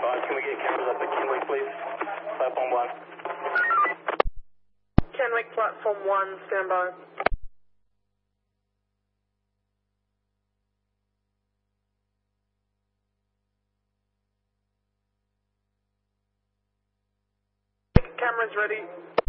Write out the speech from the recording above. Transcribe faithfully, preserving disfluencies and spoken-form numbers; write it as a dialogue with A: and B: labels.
A: five. Can we get cameras up at Kenwick, please? Platform one.
B: Kenwick, platform one, stand by. Cameras ready.